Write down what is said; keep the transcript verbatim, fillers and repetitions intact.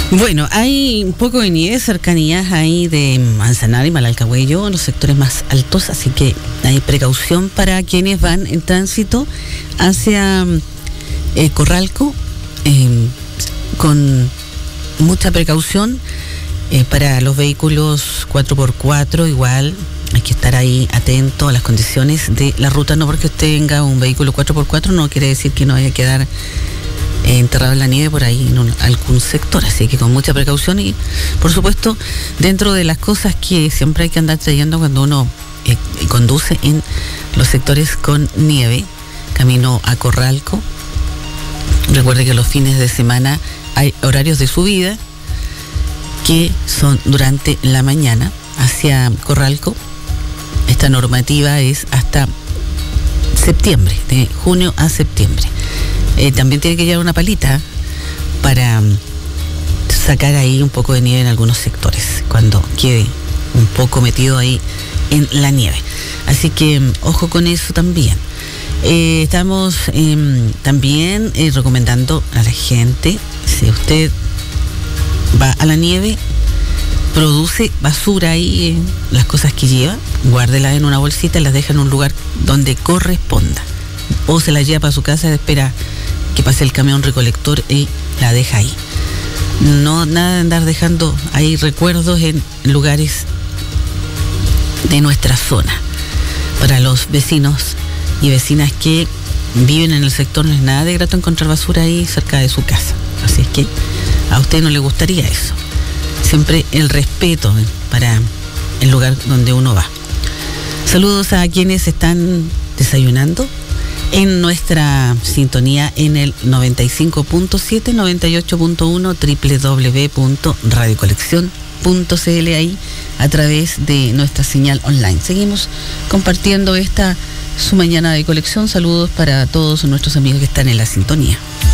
Bueno, hay un poco de nieve, cercanías ahí de Manzanar y Malalcahuello, en los sectores más altos, así que hay precaución para quienes van en tránsito hacia eh, Corralco, eh, con mucha precaución eh, para los vehículos cuatro por cuatro, igual hay que estar ahí atento a las condiciones de la ruta, no porque usted tenga un vehículo cuatro por cuatro no quiere decir que no vaya a quedar Eh, enterrado en la nieve por ahí en un, algún sector, así que con mucha precaución y por supuesto dentro de las cosas que siempre hay que andar trayendo cuando uno eh, conduce en los sectores con nieve, camino a Corralco. Recuerde que los fines de semana hay horarios de subida que son durante la mañana hacia Corralco. Esta normativa es hasta septiembre, de junio a septiembre. Eh, también tiene que llevar una palita para um, sacar ahí un poco de nieve en algunos sectores, cuando quede un poco metido ahí en la nieve. Así que um, ojo con eso también. Eh, estamos eh, también eh, recomendando a la gente, si usted va a la nieve, produce basura ahí, eh, las cosas que lleva, guárdelas en una bolsita y las deja en un lugar donde corresponda. O se la lleva para su casa y espera que pase el camión recolector y la deja ahí. No, nada de andar dejando ahí recuerdos en lugares de nuestra zona. Para los vecinos y vecinas que viven en el sector no es nada de grato encontrar basura ahí cerca de su casa. Así es que a usted no le gustaría eso. Siempre el respeto para el lugar donde uno va. Saludos a quienes están desayunando en nuestra sintonía en el noventa y cinco punto siete, noventa y ocho punto uno, doble u doble u doble u punto radio colección punto c l ahí a través de nuestra señal online. Seguimos compartiendo esta su mañana de colección. Saludos para todos nuestros amigos que están en la sintonía.